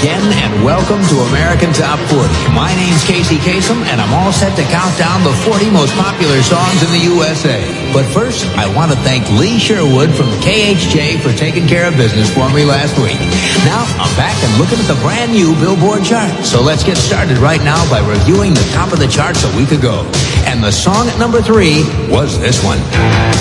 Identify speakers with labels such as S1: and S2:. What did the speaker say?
S1: again, and welcome to American Top 40. My name's Casey Kasem, and I'm all set to count down the 40 most popular songs in the USA. But first, I want to thank Lee Sherwood from KHJ for taking care of business for me last week. Now, I'm back and looking at the brand new Billboard chart. So let's get started right now by reviewing the top of the charts a week ago. And the song at number 3 was this one.